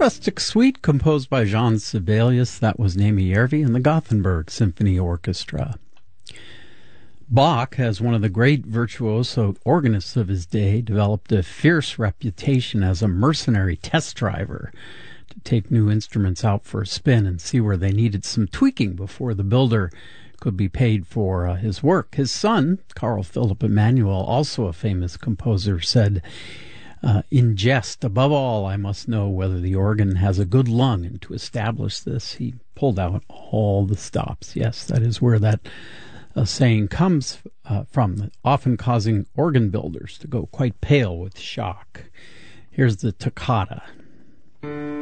Rustic Suite, composed by Jean Sibelius. That was Naomi Järvi and the Gothenburg Symphony Orchestra. Bach, as one of the great virtuoso organists of his day, developed a fierce reputation as a mercenary test driver to take new instruments out for a spin and see where they needed some tweaking before the builder could be paid for his work. His son, Carl Philipp Emanuel, also a famous composer, said, in jest, above all, I must know whether the organ has a good lung, and to establish this, he pulled out all the stops. Yes, that is where that saying comes from, often causing organ builders to go quite pale with shock. Here's the Toccata,